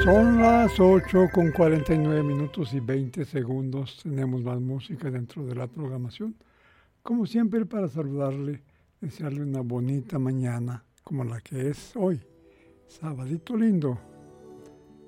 Son las 8:49 y 20 segundos. Tenemos más música dentro de la programación. Como siempre, para saludarle, desearle una bonita mañana como la que es hoy. Sabadito lindo.